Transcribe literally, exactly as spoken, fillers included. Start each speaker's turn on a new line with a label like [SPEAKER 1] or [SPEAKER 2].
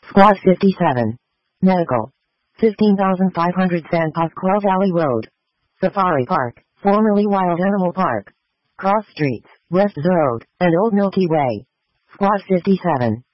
[SPEAKER 1] Squad fifty-seven. Medical. fifteen thousand five hundred San Pasqual Valley Road. Safari Park, formerly Wild Animal Park. Cross Streets, West Road, and Old Milky Way. Squad fifty-seven.